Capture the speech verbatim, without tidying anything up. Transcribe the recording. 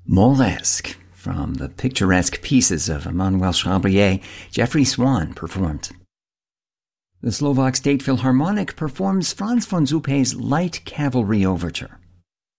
Molesque, from the picturesque pieces of Emmanuel Chabrier, Jeffrey Swan performed. The Slovak State Philharmonic performs Franz von Zuppe's Light Cavalry Overture.